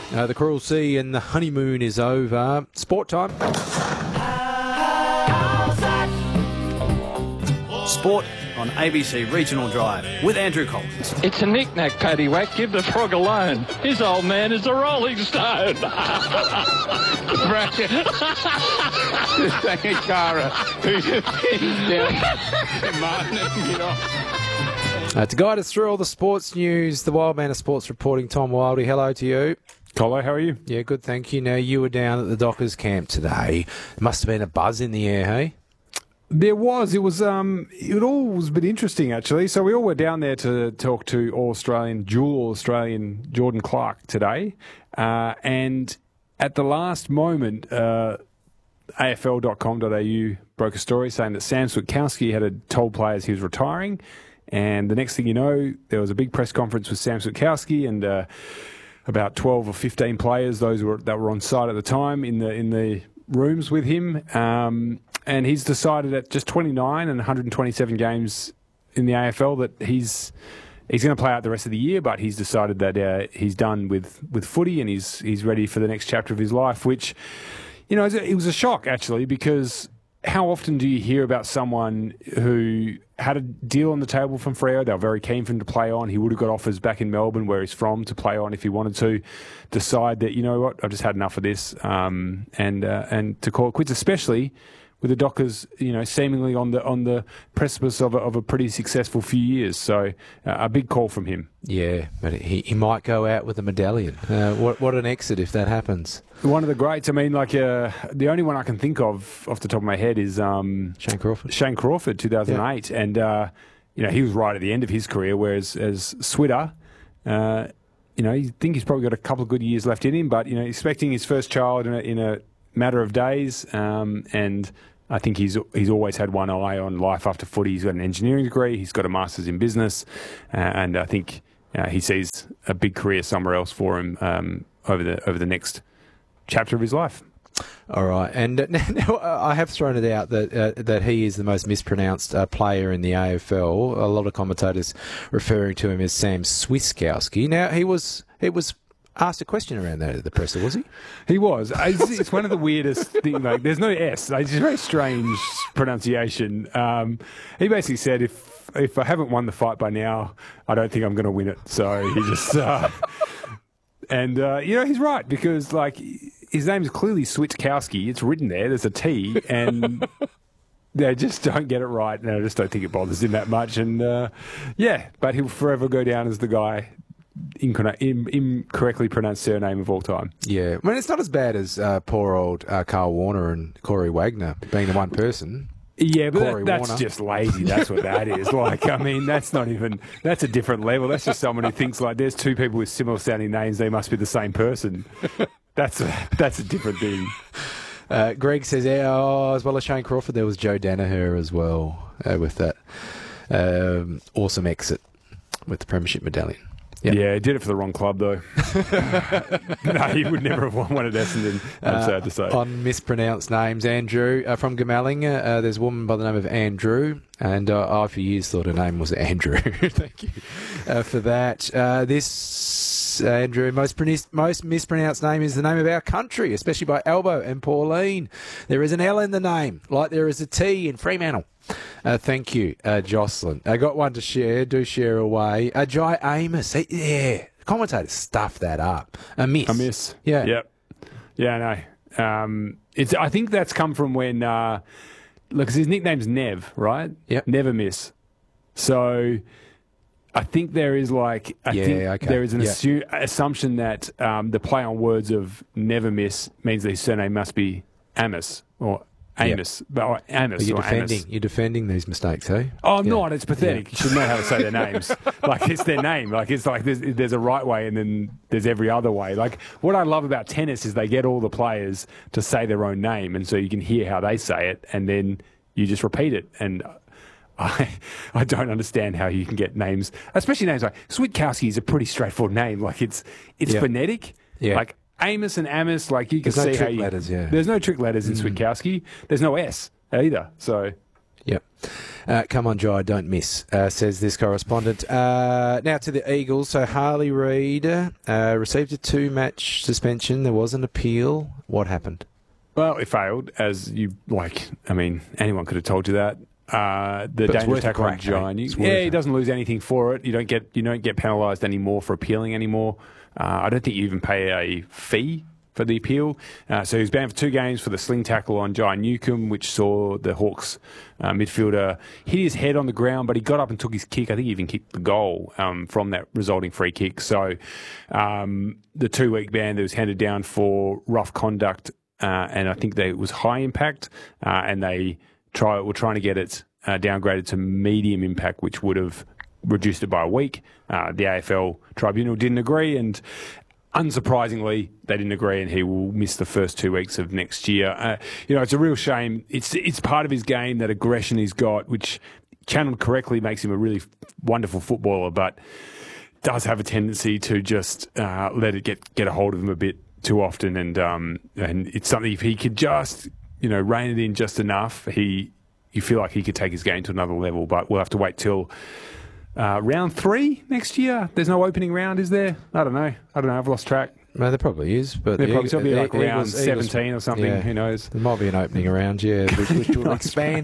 The Coral Sea and the honeymoon is over. Sport time. Sport on ABC Regional Drive with Andrew Collins. It's a knick-knack, paddywhack. Give the frog alone. His old man is a Rolling Stone. Thank you, Cara. Who's your down? Martin, get off. To guide us through all the sports news, the Wild Man of Sports reporting, Tom Wildey. Hello to you. Colo, how are you? Yeah, good, thank you. Now, you were down at the Dockers camp today. It must have been a buzz in the air, hey? There was. It was. It all was a bit interesting, actually. So we all were down there to talk to dual All-Australian Jordan Clark today. And at the last moment, AFL.com.au broke a story saying that Sam Switkowski had told players he was retiring. And the next thing you know, there was a big press conference with Sam Switkowski and about 12 or 15 players, that were on site at the time, in the rooms with him. And he's decided at just 29 and 127 games in the AFL that he's going to play out the rest of the year, but he's decided that he's done with footy and he's ready for the next chapter of his life, which, you know, it was a shock, actually, because how often do you hear about someone who had a deal on the table from Freo? They were very keen for him to play on. He would have got offers back in Melbourne, where he's from, to play on if he wanted to. Decide that, you know what, I've just had enough of this, and to call it quits, especially with the Dockers, you know, seemingly on the precipice of a pretty successful few years. So a big call from him. Yeah, but he might go out with a medallion. What an exit if that happens. One of the greats. I mean, like the only one I can think of off the top of my head is Shane Crawford. Shane Crawford, 2008, and you know, he was right at the end of his career. Whereas Switter, you know, you think he's probably got a couple of good years left in him, but you know, expecting his first child in a matter of days, and I think he's always had one eye on life after footy. He's got an engineering degree, he's got a master's in business, and I think he sees a big career somewhere else for him over the next chapter of his life. All right, and now I have thrown it out that he is the most mispronounced player in the AFL. A lot of commentators referring to him as Sam Switkowski. Now he was asked a question around that at the presser, was he? He was. It's one of the weirdest things. Like, there's no S. It's a very strange pronunciation. He basically said, if I haven't won the fight by now, I don't think I'm going to win it. So he just... and, you know, he's right, because, like, his name is clearly Switkowski. It's written there. There's a T, and... They just don't get it right, and I just don't think it bothers him that much. And, yeah, but he'll forever go down as the guy... incorrectly pronounced surname of all time. Yeah, I mean, it's not as bad as poor old Carl Warner and Corey Wagner being the one person. Yeah, but that's just lazy. That's what that is. Like, I mean, that's a different level. That's just someone who thinks, like, there's two people with similar sounding names, they must be the same person. That's a different thing. Greg says, as well as Shane Crawford, there was Joe Danaher as well with that awesome exit with the Premiership medallion. Yep. Yeah, he did it for the wrong club, though. No, he would never have won one at Essendon, I'm sad to say. On mispronounced names, Andrew from Gamelling, there's a woman by the name of Andrew, and I for years thought her name was Andrew. Thank you for that. This, Andrew, most mispronounced name is the name of our country, especially by Albo and Pauline. There is an L in the name, like there is a T in Fremantle. Thank you, Jocelyn. I got one to share. Do share away. Jai Amos. Yeah, commentators stuff that up. A miss. Yeah. Yep. Yeah, no. I think that's come from when, look, 'cause his nickname's Nev, right? Yep. Never miss. So I think there is there is an assumption that the play on words of never miss means that his surname must be Amos or Amos. Yep. Amos. You're defending these mistakes, hey? Oh, I'm not. It's pathetic. Yeah. You should know how to say their names. Like, it's their name. Like, it's like there's a right way and then there's every other way. Like, what I love about tennis is they get all the players to say their own name, and so you can hear how they say it, and then you just repeat it. And I don't understand how you can get names, especially names like Switkowski is a pretty straightforward name. Like, it's phonetic. Yeah. Like, Amos and Amos, like, you can see how letters, there's no trick letters in Switkowski. There's no S either. So, Yep. Come on, Jai, don't miss, says this correspondent. Now to the Eagles. So Harley Reid received a 2-match suspension. There was an appeal. What happened? Well, it failed, as anyone could have told you that. The dangerous tackle on Jai. He doesn't lose anything for it. You don't get penalised anymore for appealing anymore. I don't think you even pay a fee for the appeal. So he was banned for 2 games for the sling tackle on Jai Newcombe, which saw the Hawks midfielder hit his head on the ground, but he got up and took his kick. I think he even kicked the goal from that resulting free kick. So the 2-week ban that was handed down for rough conduct, and I think it was high impact, and they were trying to get it downgraded to medium impact, which would have reduced it by a week. The AFL tribunal didn't agree, and unsurprisingly, they didn't agree, and he will miss the first 2 weeks of next year. It's a real shame. It's part of his game, that aggression he's got, which channeled correctly makes him a really wonderful footballer, but does have a tendency to just let it get a hold of him a bit too often. And it's something, if he could just rein it in just enough, you feel like he could take his game to another level. But we'll have to wait till round 3 next year. There's no opening round, is there? I don't know. I've lost track. No, there probably is, but there probably be like round 17 or something. Yeah. Who knows? There might be an opening round, which will expand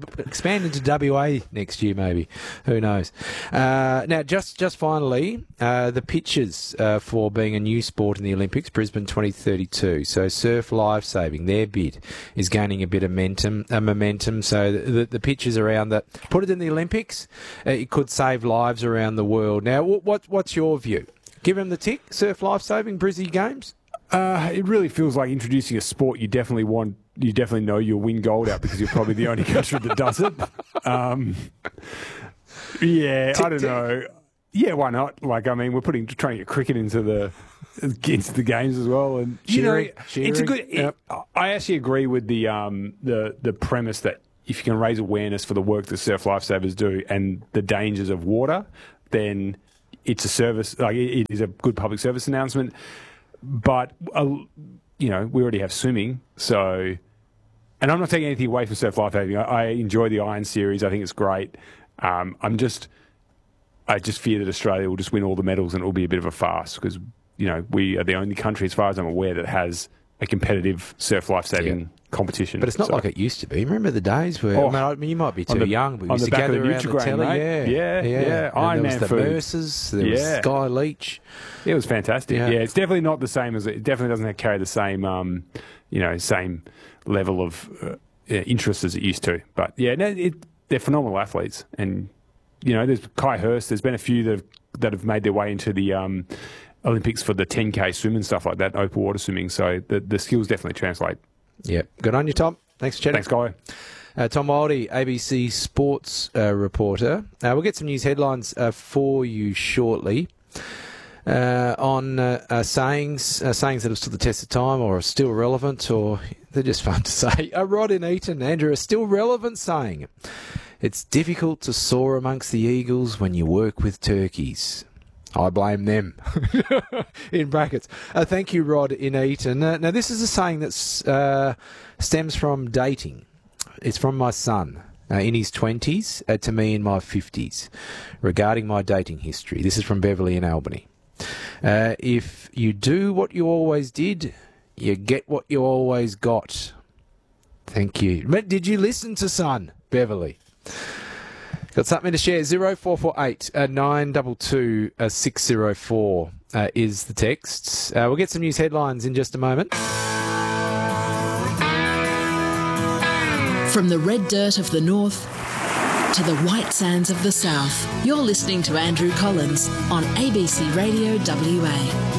into WA next year, maybe. Who knows? Now, just finally, the pitches for being a new sport in the Olympics, Brisbane 2032. So surf lifesaving, their bid is gaining a bit of momentum. So the pitches around that, put it in the Olympics, it could save lives around the world. Now, what's your view? Give him the tick, surf lifesaving, Brizzy Games? It really feels like introducing a sport you definitely know you'll win gold at, because you're probably the only country that does it. I don't know. Yeah, why not? We're trying to get cricket into the games as well. And it's a good. Yep. I actually agree with the premise that if you can raise awareness for the work that surf lifesavers do and the dangers of water, then it's a service. It is a good public service announcement. But we already have swimming, so. And I'm not taking anything away from surf lifesaving. I enjoy the Iron Series. I think it's great. I just fear that Australia will just win all the medals and it will be a bit of a farce, because we are the only country, as far as I'm aware, that has a competitive surf lifesaving competition. But it's not like it used to be. Remember the days where you might be too young, but we used to gather around the telly. Yeah. Iron Man food. There was the Mercers, there was Sky Leach. It was fantastic. Yeah, it's definitely not the same as it definitely doesn't carry the same same level of interest as it used to. But they're phenomenal athletes, and there's Kai Hurst. There's been a few that have made their way into the Olympics for the 10K swim and stuff like that, open water swimming. So the skills definitely translate. Yeah. Good on you, Tom. Thanks for chatting. Thanks, Guy. Tom Wildey, ABC Sports reporter. We'll get some news headlines for you shortly on sayings that have stood the test of time or are still relevant, or they're just fun to say. Rod in Eton, Andrew, a still relevant saying. It's difficult to soar amongst the eagles when you work with turkeys. I blame them, in brackets. Thank you, Rod in Eton. Now, this is a saying that stems from dating. It's from my son in his 20s to me in my 50s regarding my dating history. This is from Beverley in Albany. If you do what you always did, you get what you always got. Thank you. Did you listen to son, Beverley? Got something to share? 0448 922 604 is the text. We'll get some news headlines in just a moment. From the red dirt of the north to the white sands of the south, you're listening to Andrew Collins on ABC Radio WA.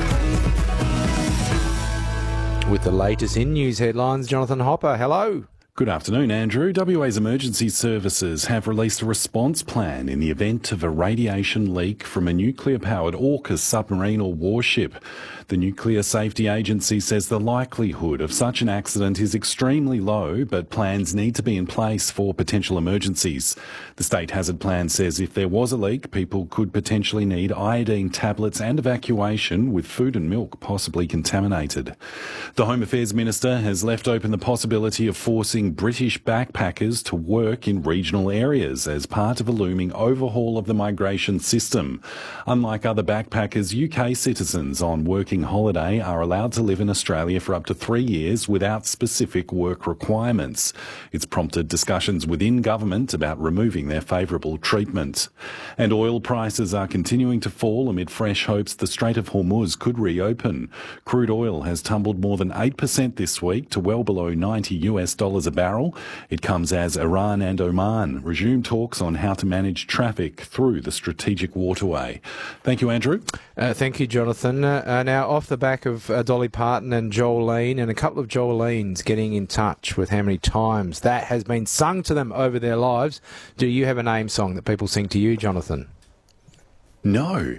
With the latest in news headlines, Jonathan Hopper, hello. Good afternoon, Andrew. WA's emergency services have released a response plan in the event of a radiation leak from a nuclear-powered AUKUS submarine or warship. The Nuclear Safety Agency says the likelihood of such an accident is extremely low, but plans need to be in place for potential emergencies. The State Hazard Plan says if there was a leak, people could potentially need iodine tablets and evacuation, with food and milk possibly contaminated. The Home Affairs Minister has left open the possibility of forcing British backpackers to work in regional areas as part of a looming overhaul of the migration system. Unlike other backpackers, UK citizens on working holiday are allowed to live in Australia for up to 3 years without specific work requirements. It's prompted discussions within government about removing their favourable treatment. And oil prices are continuing to fall amid fresh hopes the Strait of Hormuz could reopen. Crude oil has tumbled more than 8% this week to well below $90 a barrel. It comes as Iran and Oman resume talks on how to manage traffic through the strategic waterway. Thank you, Andrew. Thank you, Jonathan. Now, off the back of Dolly Parton and Jolene, and a couple of Jolenes getting in touch with how many times that has been sung to them over their lives, do you have a name song that people sing to you, Jonathan? No.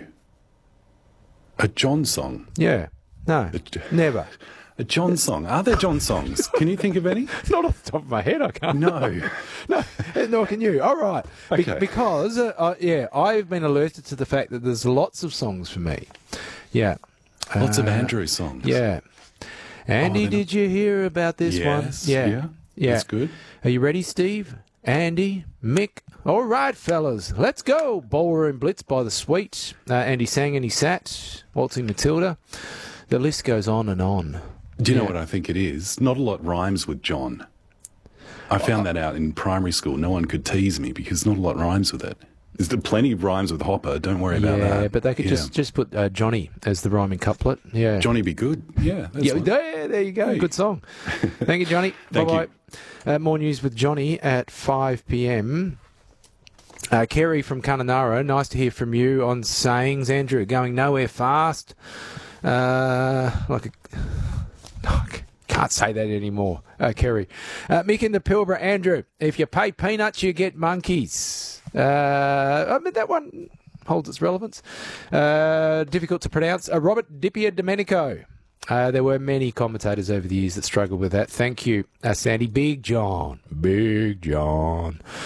A John song? Yeah. No. Never. A John song? Are there John songs? Can you think of any? Not off the top of my head, I can't. No. No, nor can you. All right. Okay. Because, I've been alerted to the fact that there's lots of songs for me. Yeah. Lots of Andrew songs. Yeah. Andy, did you hear about this one? Yeah. That's good. Are you ready, Steve? Andy? Mick? All right, fellas. Let's go. Bowler and Blitz by the Sweet. Andy sang and he sat. Waltzing Matilda. The list goes on and on. Do you know what I think it is? Not a lot rhymes with John. I found that out in primary school. No one could tease me because not a lot rhymes with it. There's plenty of rhymes with Hopper. Don't worry about that. Yeah, but they could just put Johnny as the rhyming couplet. Yeah, Johnny be good. Yeah, there you go. Hey. Good song. Thank you, Johnny. Thank you. More news with Johnny at 5 p.m. Kerry from Kununurra, nice to hear from you on sayings. Andrew, going nowhere fast. Can't say that anymore, Kerry. Mick in the Pilbara, Andrew, if you pay peanuts, you get monkeys. That one holds its relevance. Difficult to pronounce. Robert Dipia Domenico. There were many commentators over the years that struggled with that. Thank you, Sandy. Big John.